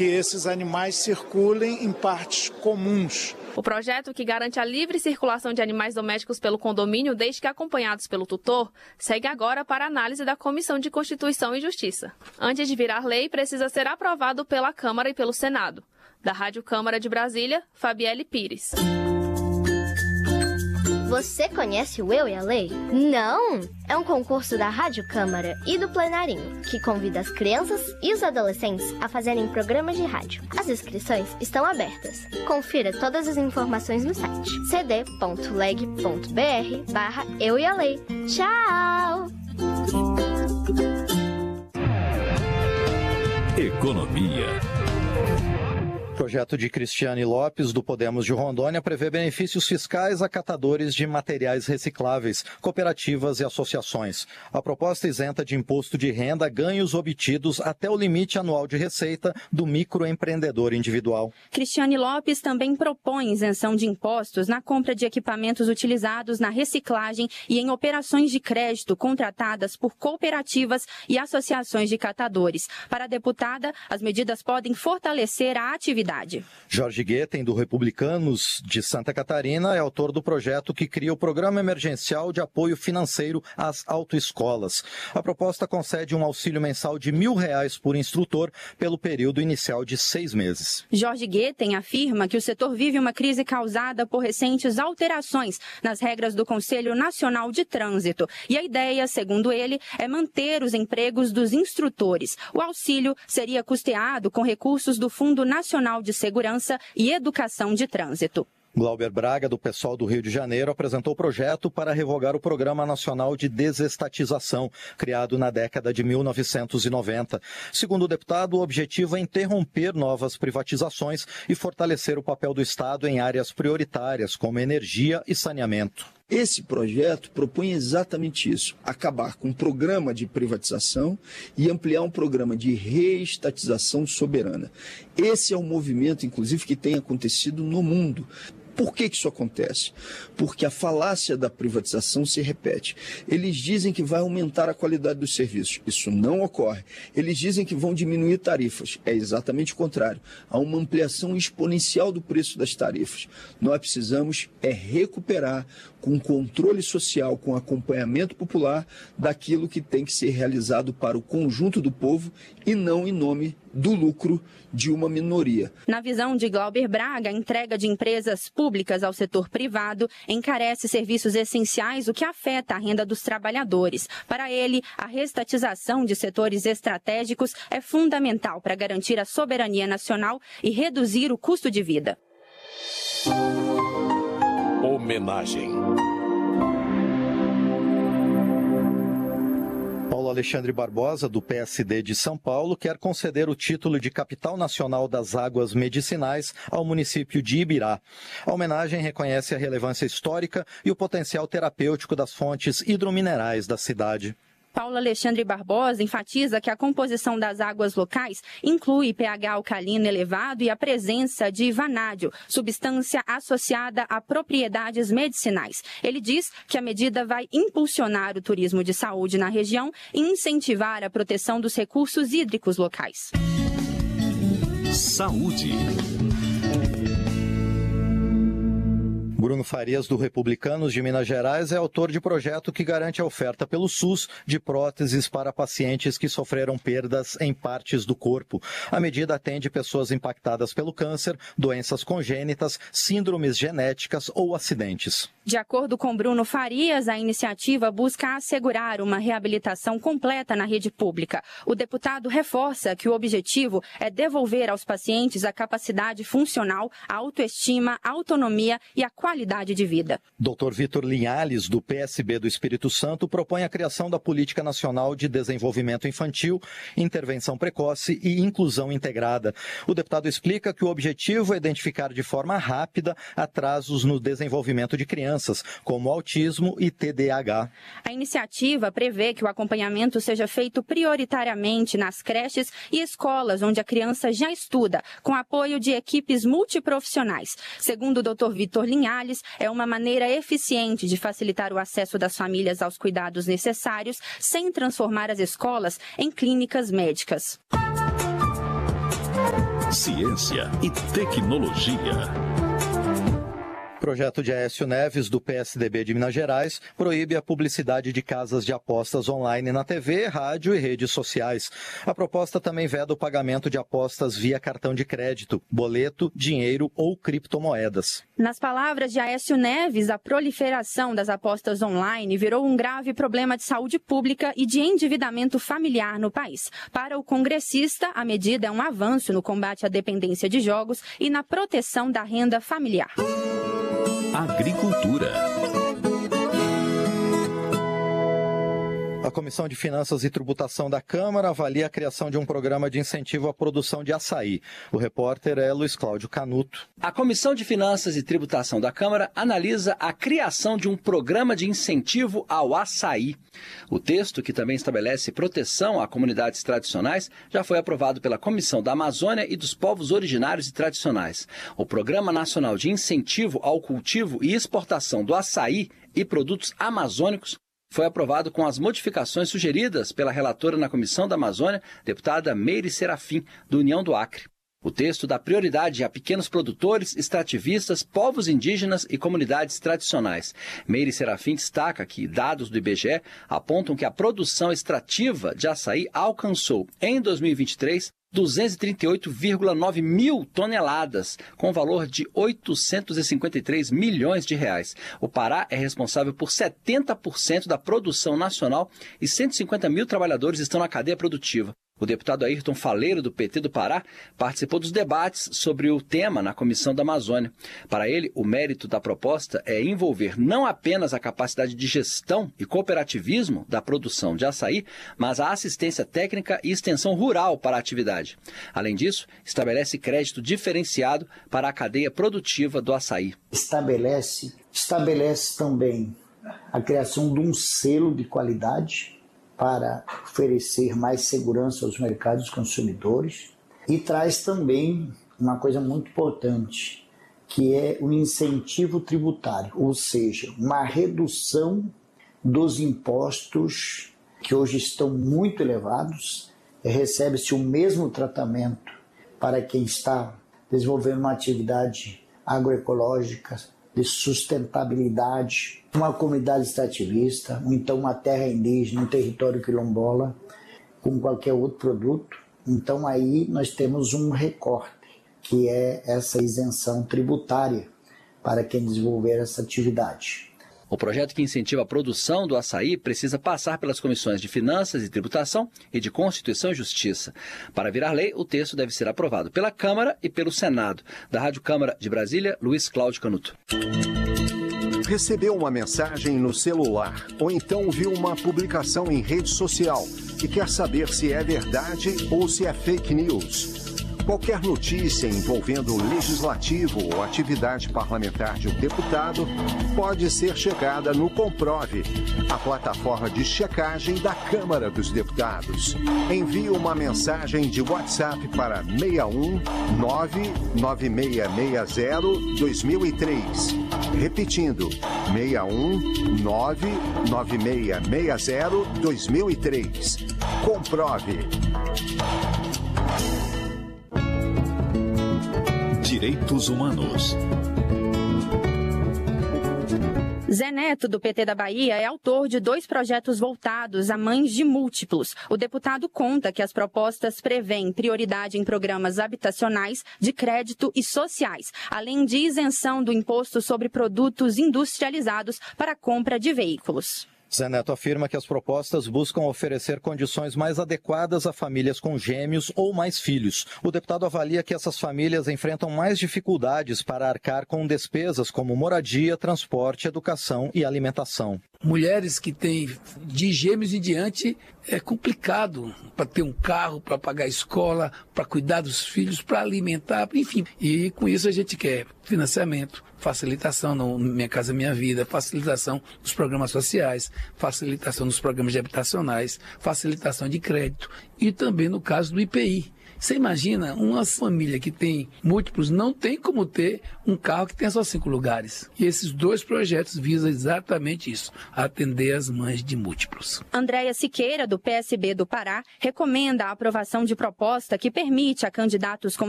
que esses animais circulem em partes comuns. O projeto, que garante a livre circulação de animais domésticos pelo condomínio, desde que acompanhados pelo tutor, segue agora para análise da Comissão de Constituição e Justiça. Antes de virar lei, precisa ser aprovado pela Câmara e pelo Senado. Da Rádio Câmara de Brasília, Fabielle Pires. Você conhece o Eu e a Lei? Não! É um concurso da Rádio Câmara e do Plenarinho, que convida as crianças e os adolescentes a fazerem programas de rádio. As inscrições estão abertas. Confira todas as informações no site cd.leg.br/Eu e a Lei. Tchau! Economia. O projeto de Cristiane Lopes, do Podemos de Rondônia, prevê benefícios fiscais a catadores de materiais recicláveis, cooperativas e associações. A proposta isenta de imposto de renda ganhos obtidos até o limite anual de receita do microempreendedor individual. Cristiane Lopes também propõe isenção de impostos na compra de equipamentos utilizados na reciclagem e em operações de crédito contratadas por cooperativas e associações de catadores. Para a deputada, as medidas podem fortalecer a atividade. Jorge Guetem, do Republicanos de Santa Catarina, é autor do projeto que cria o Programa Emergencial de Apoio Financeiro às Autoescolas. A proposta concede um auxílio mensal de R$1.000 por instrutor pelo período inicial de 6 meses. Jorge Guetem afirma que o setor vive uma crise causada por recentes alterações nas regras do Conselho Nacional de Trânsito. E a ideia, segundo ele, é manter os empregos dos instrutores. O auxílio seria custeado com recursos do Fundo Nacional de Segurança e Educação de Trânsito. Glauber Braga, do PSOL do Rio de Janeiro, apresentou o projeto para revogar o Programa Nacional de Desestatização, criado na década de 1990. Segundo o deputado, o objetivo é interromper novas privatizações e fortalecer o papel do Estado em áreas prioritárias, como energia e saneamento. Esse projeto propõe exatamente isso, acabar com um programa de privatização e ampliar um programa de reestatização soberana. Esse é um movimento, inclusive, que tem acontecido no mundo. Por que isso acontece? Porque a falácia da privatização se repete. Eles dizem que vai aumentar a qualidade dos serviços. Isso não ocorre. Eles dizem que vão diminuir tarifas. É exatamente o contrário. Há uma ampliação exponencial do preço das tarifas. Nós precisamos recuperar com controle social, com acompanhamento popular daquilo que tem que ser realizado para o conjunto do povo e não em nome do lucro de uma minoria. Na visão de Glauber Braga, a entrega de empresas públicas ao setor privado encarece serviços essenciais, o que afeta a renda dos trabalhadores. Para ele, a reestatização de setores estratégicos é fundamental para garantir a soberania nacional e reduzir o custo de vida. Homenagem. Paulo Alexandre Barbosa, do PSD de São Paulo, quer conceder o título de Capital Nacional das Águas Medicinais ao município de Ibirá. A homenagem reconhece a relevância histórica e o potencial terapêutico das fontes hidrominerais da cidade. Paulo Alexandre Barbosa enfatiza que a composição das águas locais inclui pH alcalino elevado e a presença de vanádio, substância associada a propriedades medicinais. Ele diz que a medida vai impulsionar o turismo de saúde na região e incentivar a proteção dos recursos hídricos locais. Saúde. Bruno Farias, do Republicanos de Minas Gerais, é autor de projeto que garante a oferta pelo SUS de próteses para pacientes que sofreram perdas em partes do corpo. A medida atende pessoas impactadas pelo câncer, doenças congênitas, síndromes genéticas ou acidentes. De acordo com Bruno Farias, a iniciativa busca assegurar uma reabilitação completa na rede pública. O deputado reforça que o objetivo é devolver aos pacientes a capacidade funcional, a autoestima, a autonomia e a qualidade de vida. Dr. Vitor Linhares, do PSB do Espírito Santo, propõe a criação da Política Nacional de Desenvolvimento Infantil, Intervenção Precoce e Inclusão Integrada. O deputado explica que o objetivo é identificar de forma rápida atrasos no desenvolvimento de crianças, como autismo e TDAH. A iniciativa prevê que o acompanhamento seja feito prioritariamente nas creches e escolas onde a criança já estuda, com apoio de equipes multiprofissionais. Segundo o Dr. Vitor Linhares, é uma maneira eficiente de facilitar o acesso das famílias aos cuidados necessários, sem transformar as escolas em clínicas médicas. ciência e tecnologia. Projeto de Aécio Neves, do PSDB de Minas Gerais, proíbe a publicidade de casas de apostas online na TV, rádio e redes sociais. A proposta também veda o pagamento de apostas via cartão de crédito, boleto, dinheiro ou criptomoedas. Nas palavras de Aécio Neves, a proliferação das apostas online virou um grave problema de saúde pública e de endividamento familiar no país. Para o congressista, a medida é um avanço no combate à dependência de jogos e na proteção da renda familiar. Agricultura. A Comissão de Finanças e Tributação da Câmara avalia a criação de um programa de incentivo à produção de açaí. O repórter é Luiz Cláudio Canuto. A Comissão de Finanças e Tributação da Câmara analisa a criação de um programa de incentivo ao açaí. O texto, que também estabelece proteção a comunidades tradicionais, já foi aprovado pela Comissão da Amazônia e dos Povos Originários e Tradicionais. O Programa Nacional de Incentivo ao Cultivo e Exportação do Açaí e Produtos Amazônicos foi aprovado com as modificações sugeridas pela relatora na Comissão da Amazônia, deputada Meire Serafim, do União do Acre. O texto dá prioridade a pequenos produtores, extrativistas, povos indígenas e comunidades tradicionais. Meire Serafim destaca que dados do IBGE apontam que a produção extrativa de açaí alcançou, em 2023, 238,9 mil toneladas, com valor de 853 milhões de reais. O Pará é responsável por 70% da produção nacional e 150 mil trabalhadores estão na cadeia produtiva. O deputado Ayrton Faleiro, do PT do Pará, participou dos debates sobre o tema na Comissão da Amazônia. Para ele, o mérito da proposta é envolver não apenas a capacidade de gestão e cooperativismo da produção de açaí, mas a assistência técnica e extensão rural para a atividade. Além disso, estabelece crédito diferenciado para a cadeia produtiva do açaí. Estabelece também a criação de um selo de qualidade para oferecer mais segurança aos mercados consumidores e traz também uma coisa muito importante, que é o incentivo tributário, ou seja, uma redução dos impostos que hoje estão muito elevados. Recebe-se o mesmo tratamento para quem está desenvolvendo uma atividade agroecológica de sustentabilidade, uma comunidade extrativista, ou então uma terra indígena, um território quilombola, como qualquer outro produto. Então aí nós temos um recorte, que é essa isenção tributária para quem desenvolver essa atividade. O projeto que incentiva a produção do açaí precisa passar pelas comissões de Finanças e Tributação e de Constituição e Justiça. Para virar lei, o texto deve ser aprovado pela Câmara e pelo Senado. Da Rádio Câmara de Brasília, Luiz Cláudio Canuto. Recebeu uma mensagem no celular ou então viu uma publicação em rede social e quer saber se é verdade ou se é fake news. Qualquer notícia envolvendo o legislativo ou atividade parlamentar de um deputado pode ser checada no Comprove, a plataforma de checagem da Câmara dos Deputados. Envie uma mensagem de WhatsApp para 61 99660-2003. Repetindo, 61 99660-2003. Comprove. Direitos Humanos. Zé Neto, do PT da Bahia, é autor de 2 projetos voltados a mães de múltiplos. O deputado conta que as propostas prevêem prioridade em programas habitacionais, de crédito e sociais, além de isenção do imposto sobre produtos industrializados para a compra de veículos. Zé Neto afirma que as propostas buscam oferecer condições mais adequadas a famílias com gêmeos ou mais filhos. O deputado avalia que essas famílias enfrentam mais dificuldades para arcar com despesas como moradia, transporte, educação e alimentação. Mulheres que têm de gêmeos em diante é complicado para ter um carro, para pagar a escola, para cuidar dos filhos, para alimentar, enfim. E com isso a gente quer financiamento, facilitação no Minha Casa Minha Vida, facilitação dos programas sociais, facilitação dos programas habitacionais, facilitação de crédito e também no caso do IPI. Você imagina, uma família que tem múltiplos não tem como ter um carro que tenha só 5 lugares. E esses 2 projetos visam exatamente isso, atender as mães de múltiplos. Andréia Siqueira, do PSB do Pará, recomenda a aprovação de proposta que permite a candidatos com